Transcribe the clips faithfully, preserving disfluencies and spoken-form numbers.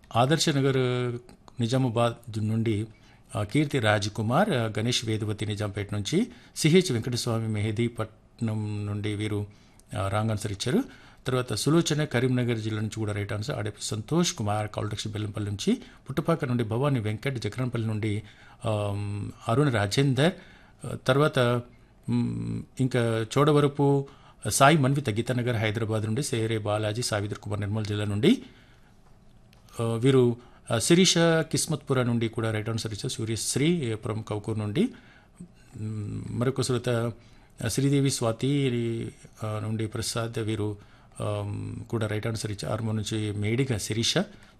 ఆదర్శ నగర్ నిజామాబాద్ నుండి కీర్తి రాజ్ కుమార్, గణేష్ వేదవతి నిజాంపేట నుంచి, సిహెచ్ వెంకటస్వామి మెహదీపట్నం నుండి వీరు రాంగ్ ఆన్సర్ ఇచ్చారు. తర్వాత సులోచన కరీంనగర్ జిల్లా నుంచి కూడా రైట్ ఆన్సర్. ఆడపి సంతోష్ కుమార్ కౌల్టక్షి బెల్లంపల్లి నుంచి, పుట్టపాక నుండి భవానీ వెంకట్, జగన్పల్లి నుండి అరుణ్ రాజేందర్, తర్వాత ఇంకా చోడవరపు సాయి మన్విత గీతానగర్ హైదరాబాద్ నుండి, సేరే బాలాజీ సావిత్రి కుమార్ నిర్మల్ జిల్లా నుండి, వీరు శిరీష కిస్మత్పుర నుండి కూడా రైట్ ఆన్సర్ ఇచ్చారు. సూర్యశ్రీ ఫ్రమ్ కౌకూర్ నుండి, మరొక శ్రోత శ్రీదేవి స్వాతి నుండి ప్రసాద్, వీరు కూడా రైట్ ఆన్సర్ ఇచ్చారు. ఆర్మో నుంచి మేడిగా శిరీష,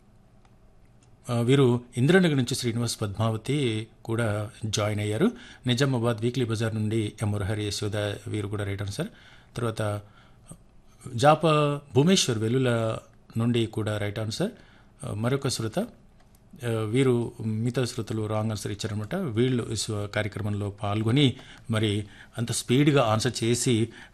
వీరు ఇంద్రనగర్ నుంచి శ్రీనివాస్ పద్మావతి కూడా జాయిన్ అయ్యారు. నిజామాబాద్ వీక్లీ బజార్ నుండి ఎం మురహరి యశోద, వీరు కూడా రైట్ ఆన్సర్. తర్వాత జాప భూమేశ్వర్ వెల్లుల నుండి కూడా రైట్ ఆన్సర్. మరొక శ్రోత, వీరు మిగతా శ్రోతలు రాంగ్ ఆన్సర్ ఇచ్చారనమాట. వీళ్ళు కార్యక్రమంలో పాల్గొని మరి అంత స్పీడ్గా ఆన్సర్ చేసి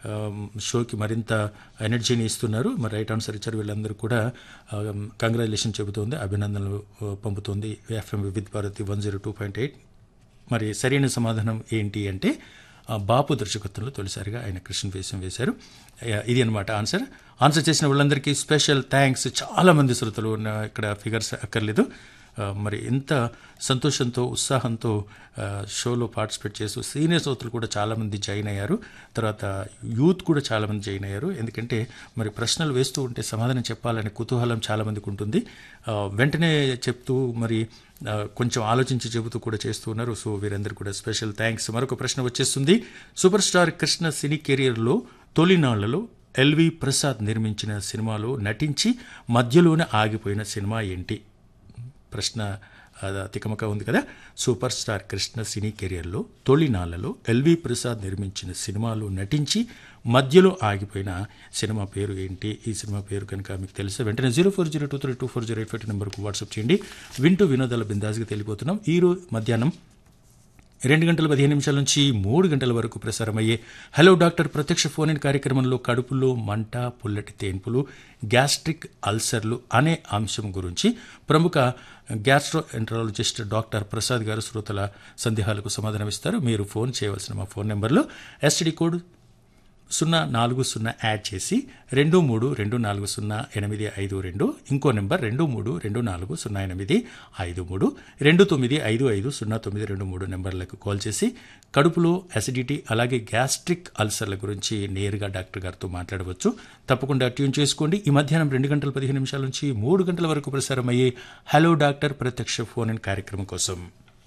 షోకి మరింత ఎనర్జీని ఇస్తున్నారు. మరి రైట్ ఆన్సర్ ఇచ్చారు. వీళ్ళందరూ కూడా కంగ్రాచులేషన్ చెబుతోంది, అభినందనలు పంపుతోంది ఎఫ్ఎం వివిధ Bharati one zero two point eight. మరి సరైన సమాధానం ఏంటి అంటే బాపు దర్శకత్వంలో తొలిసారిగా ఆయన కృష్ణ వేషం వేశారు. ఇది అనమాట ఆన్సర్. ఆన్సర్ చేసిన వాళ్ళందరికీ స్పెషల్ థ్యాంక్స్. చాలామంది శ్రోతలు ఇక్కడ ఫిగర్స్ అక్కర్లేదు. మరి ఎంత సంతోషంతో ఉత్సాహంతో షోలో పార్టిసిపేట్ చేస్తూ సీనియర్ శ్రోతలు కూడా చాలామంది జాయిన్ అయ్యారు. తర్వాత యూత్ కూడా చాలామంది జాయిన్ అయ్యారు. ఎందుకంటే మరి ప్రశ్నలు వేస్తూ ఉంటే సమాధానం చెప్పాలనే కుతూహలం చాలామందికి ఉంటుంది. వెంటనే చెప్తూ మరి కొంచెం ఆలోచించి చెబుతూ కూడా చేస్తూ ఉన్నారు. సో వీరందరూ కూడా స్పెషల్ థ్యాంక్స్. మరొక ప్రశ్న వచ్చేస్తుంది. సూపర్ స్టార్ కృష్ణ సినీ కెరియర్లో తొలినాళ్లలో ఎల్వి ప్రసాద్ నిర్మించిన సినిమాలో నటించి మధ్యలోనే ఆగిపోయిన సినిమా ఏంటి? ప్రశ్న తికమక ఉంది కదా. సూపర్ స్టార్ కృష్ణ సినీ కెరియర్లో తొలినాళ్లలో ఎల్వి ప్రసాద్ నిర్మించిన సినిమాలో నటించి మధ్యలో ఆగిపోయిన సినిమా పేరు ఏంటి? ఈ సినిమా పేరు కనుక మీకు తెలిస్తే వెంటనే zero four zero two three two four zero eight five నెంబర్కు వాట్సాప్ చేయండి. వింటూ వినోదాల బిందాస్గా తెలియపోతున్నాం. ఈరోజు మధ్యాహ్నం రెండు గంటల పదిహేను నిమిషాల నుంచి మూడు గంటల వరకు ప్రసారమయ్యే హలో డాక్టర్ ప్రత్యక్ష ఫోన్ ఇన్ కార్యక్రమంలో కడుపులో మంట, పుల్లటి తేన్పులు, గ్యాస్ట్రిక్ అల్సర్లు అనే అంశం గురించి ప్రముఖ గ్యాస్ట్రోఎంట్రాలజిస్ట్ డాక్టర్ ప్రసాద్ గారు శ్రోతల సందేహాలకు సమాధానమిస్తారు. మీరు ఫోన్ చేయవలసిన మా ఫోన్ నెంబర్లో ఎస్టీడీ కోడ్ సున్నా నాలుగు సున్నా యాడ్ చేసి రెండు మూడు రెండు నాలుగు సున్నా ఎనిమిది ఐదు రెండు, ఇంకో నెంబర్ రెండు మూడు రెండు నాలుగు సున్నా ఎనిమిది ఐదు మూడు, రెండు తొమ్మిది ఐదు ఐదు సున్నా తొమ్మిది రెండు మూడు నెంబర్లకు కాల్ చేసి కడుపులో అసిడిటీ అలాగే గ్యాస్ట్రిక్ అల్సర్ల గురించి నేరుగా డాక్టర్ గారితో మాట్లాడవచ్చు. తప్పకుండా ట్యూన్ చేసుకోండి. ఈ మధ్యాహ్నం రెండు గంటల పదిహేను నిమిషాల నుంచి మూడు గంటల వరకు ప్రసారమయ్యే హలో డాక్టర్ ప్రత్యక్ష ఫోన్ ఇన్ కార్యక్రమం కోసం.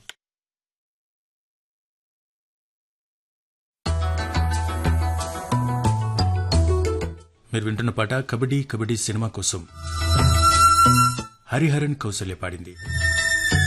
మీరు వింటున్న పాట కబడ్డీ కబడ్డీ సినిమా కోసం హరిహరన్ కౌసల్య పాడింది.